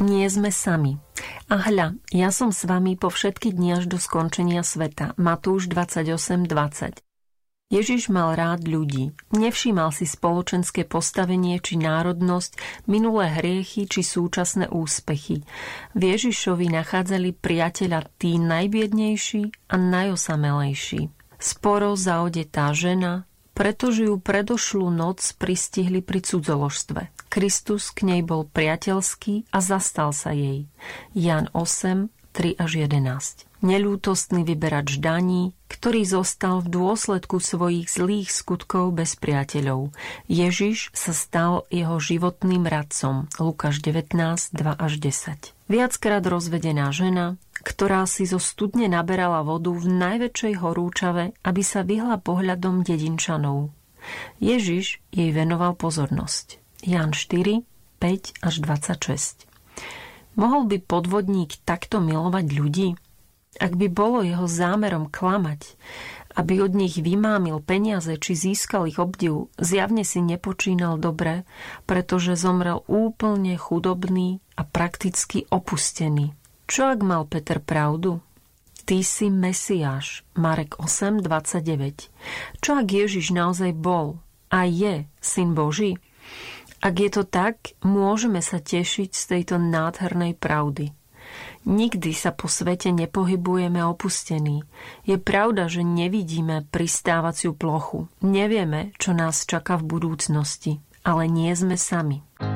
Nie sme sami. A hľa, ja som s vami po všetky dni až do skončenia sveta. Matúš 28:20. Ježiš mal rád ľudí. Nevšímal si spoločenské postavenie či národnosť, minulé hriechy či súčasné úspechy. V Ježišovi nachádzali priateľa tí najbiednejší a najosamelejší. Sporo zaodetá žena, pretože ju predošlú noc pristihli pri cudzoložstve. Kristus k nej bol priateľský a zastal sa jej. Ján 8:3-11. Neľútostný vyberač daní, ktorý zostal v dôsledku svojich zlých skutkov bez priateľov. Ježiš sa stal jeho životným radcom. Lukáš 19:2-10. Viackrát rozvedená žena, ktorá si zo studne naberala vodu v najväčšej horúčave, aby sa vyhla pohľadom dedinčanov. Ježiš jej venoval pozornosť. Ján 4:5-26. Mohol by podvodník takto milovať ľudí? Ak by bolo jeho zámerom klamať, aby od nich vymámil peniaze či získal ich obdiv, zjavne si nepočínal dobre, pretože zomrel úplne chudobný a prakticky opustený. Čo ak mal Peter pravdu? Ty si Mesiáš, Marek 8:29. Čo ak Ježiš naozaj bol a je Syn Boží? Ak je to tak, môžeme sa tešiť z tejto nádhernej pravdy. Nikdy sa po svete nepohybujeme opustení. Je pravda, že nevidíme pristávaciu plochu. Nevieme, čo nás čaká v budúcnosti, ale nie sme sami.